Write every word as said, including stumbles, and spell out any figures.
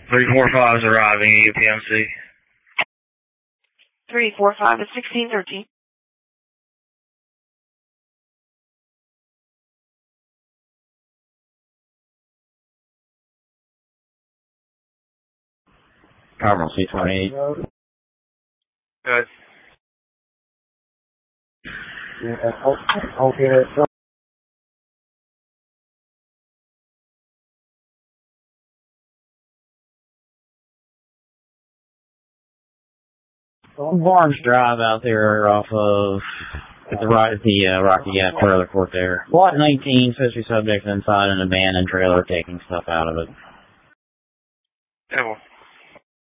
three four five is arriving at U P M C. three four five is sixteen thirteen. Carmel C twenty-eight. Good. Yeah, okay. Barnes Drive out there off of at the right at the uh, Rocky Gap trailer court there. Lot nineteen, suspicious subject inside an abandoned trailer taking stuff out of it. Yeah, well.